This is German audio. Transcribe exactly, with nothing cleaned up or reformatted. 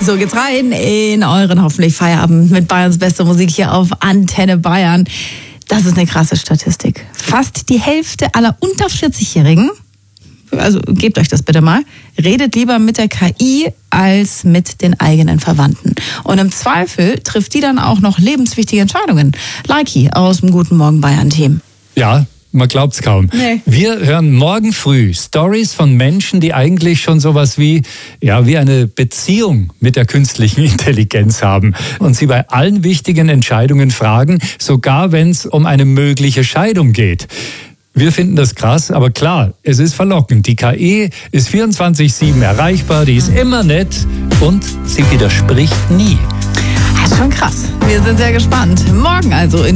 So geht's rein in euren hoffentlich Feierabend mit Bayerns bester Musik hier auf Antenne Bayern. Das ist eine krasse Statistik. Fast die Hälfte aller unter vierzig-Jährigen, also gebt euch das bitte mal, redet lieber mit der K I als mit den eigenen Verwandten. Und im Zweifel trifft die dann auch noch lebenswichtige Entscheidungen. Likey aus dem Guten Morgen Bayern-Team. Ja, man glaubt's kaum. Nee. Wir hören morgen früh Stories von Menschen, die eigentlich schon sowas wie, ja, wie eine Beziehung mit der künstlichen Intelligenz haben und sie bei allen wichtigen Entscheidungen fragen, sogar wenn es um eine mögliche Scheidung geht. Wir finden das krass, aber klar, es ist verlockend. Die K I ist vierundzwanzig sieben erreichbar, die ist immer nett und sie widerspricht nie. Das ist schon krass. Wir sind sehr gespannt. Morgen also in